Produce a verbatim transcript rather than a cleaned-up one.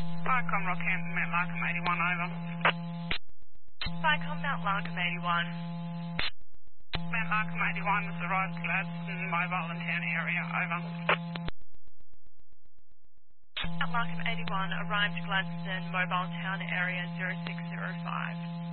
Vicom Rockhampton, Mount Larkham eighty-one, over. Vicom Mount Larkham eighty-one. Mount Larkham eighty-one has arrived to Gladstone, mobile and town area, over. Mount Larkham eighty-one arrived Gladstone, mobile town area zero six zero five.